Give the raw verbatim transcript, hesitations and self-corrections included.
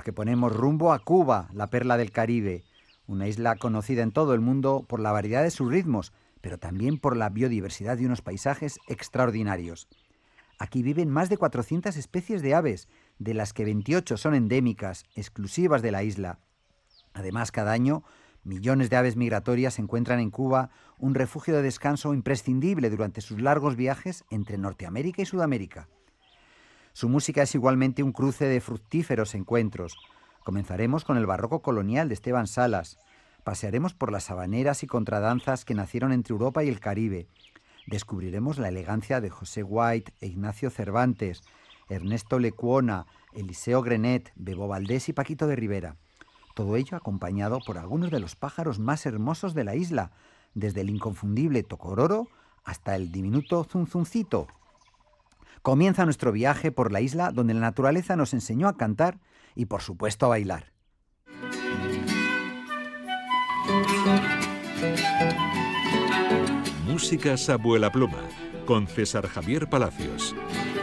porque ponemos rumbo a Cuba, la perla del Caribe, una isla conocida en todo el mundo por la variedad de sus ritmos, pero también por la biodiversidad de unos paisajes extraordinarios. Aquí viven más de cuatrocientas especies de aves, de las que veintiocho son endémicas, exclusivas de la isla. Además, cada año, millones de aves migratorias encuentran en Cuba un refugio de descanso imprescindible durante sus largos viajes entre Norteamérica y Sudamérica. Su música es igualmente un cruce de fructíferos encuentros. Comenzaremos con el barroco colonial de Esteban Salas. Pasearemos por las habaneras y contradanzas que nacieron entre Europa y el Caribe. Descubriremos la elegancia de José White e Ignacio Cervantes, Ernesto Lecuona, Eliseo Grenet, Bebo Valdés y Paquito de Rivera. Todo ello acompañado por algunos de los pájaros más hermosos de la isla, desde el inconfundible tocororo hasta el diminuto zunzuncito. Comienza nuestro viaje por la isla donde la naturaleza nos enseñó a cantar y, por supuesto, a bailar. Músicas Abuela Pluma, con César Javier Palacios.